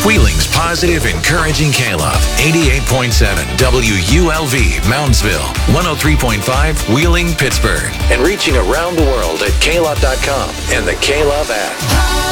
Wheeling's positive, encouraging K-Love. 88.7 WULV, Moundsville. 103.5 Wheeling, Pittsburgh. And reaching around the world at klove.com and the K-Love app.